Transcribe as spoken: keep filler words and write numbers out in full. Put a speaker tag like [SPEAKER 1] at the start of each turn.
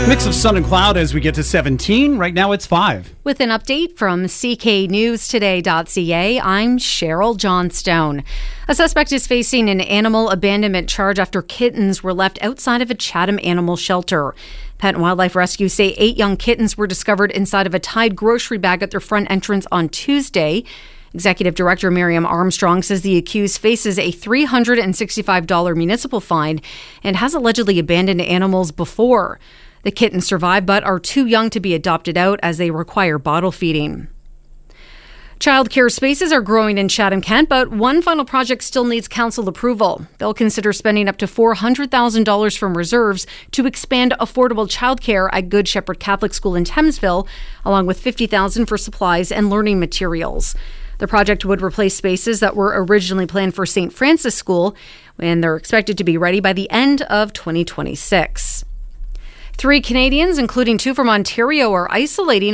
[SPEAKER 1] Mix of sun and cloud as we get to seventeen. Right now it's five.
[SPEAKER 2] With an update from C K News Today dot C A, I'm Cheryl Johnstone. A suspect is facing an animal abandonment charge after kittens were left outside of a Chatham animal shelter. Pet and Wildlife Rescue say eight young kittens were discovered inside of a Tide grocery bag at their front entrance on Tuesday. Executive Director Miriam Armstrong says the accused faces a three hundred sixty-five dollars municipal fine and has allegedly abandoned animals before. The kittens survive but are too young to be adopted out as they require bottle feeding. Childcare spaces are growing in Chatham-Kent, but one final project still needs council approval. They'll consider spending up to four hundred thousand dollars from reserves to expand affordable childcare at Good Shepherd Catholic School in Thamesville, along with fifty thousand dollars for supplies and learning materials. The project would replace spaces that were originally planned for Saint Francis School, and they're expected to be ready by the end of twenty twenty-six. Three Canadians, including two from Ontario, are isolating